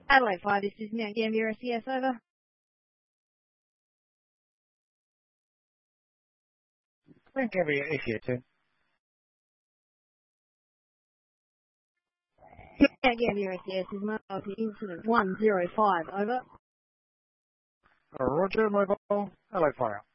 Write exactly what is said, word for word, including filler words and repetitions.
Adelaide Fire, this is Mount Gambier S C S, over. Mount Gambier S C S two. Mount Gambier S C S is mobile to incident one zero five, over. Roger, mobile, Adelaide Fire.